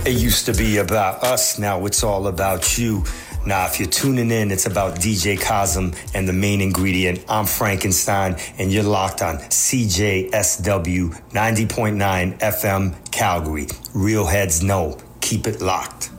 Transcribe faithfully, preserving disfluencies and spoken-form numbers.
It used to be about us, now it's all about you. Now, if you're tuning in, it's about D J Cosm and the main ingredient. I'm Frankenstein, and you're locked on C J S W ninety point nine F M Calgary. Real heads know. Keep it locked.